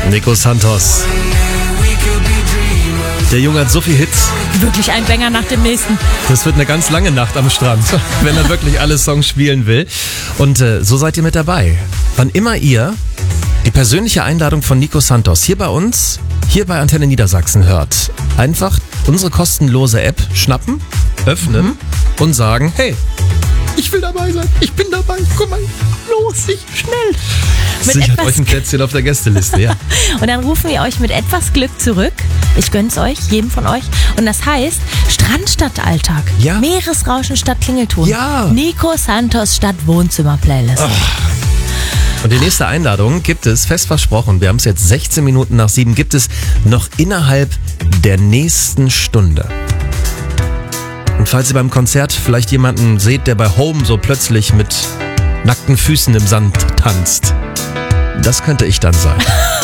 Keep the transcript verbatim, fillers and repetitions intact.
Nico Santos. Der Junge hat so viel Hits. Wirklich ein Banger nach dem nächsten. Das wird eine ganz lange Nacht am Strand, wenn er wirklich alle Songs spielen will. Und äh, so seid ihr mit dabei. Wann immer ihr die persönliche Einladung von Nico Santos hier bei uns, hier bei Antenne Niedersachsen hört, einfach unsere kostenlose App schnappen, öffnen mhm. und sagen, hey, ich will dabei sein, ich bin dabei, komm mal, los, ich schnell. Sichert euch ein Plätzchen auf der Gästeliste, ja. Und dann rufen wir euch mit etwas Glück zurück. Ich gönn's euch, jedem von euch. Und das heißt, Strand statt Alltag. Ja. Meeresrauschen statt Klingelton. Ja. Nico Santos statt Wohnzimmer-Playlist. Oh. Und die nächste Einladung gibt es, fest versprochen, wir haben es jetzt sechzehn Minuten nach sieben, gibt es noch innerhalb der nächsten Stunde. Und falls ihr beim Konzert vielleicht jemanden seht, der bei Home so plötzlich mit nackten Füßen im Sand tanzt, das könnte ich dann sein.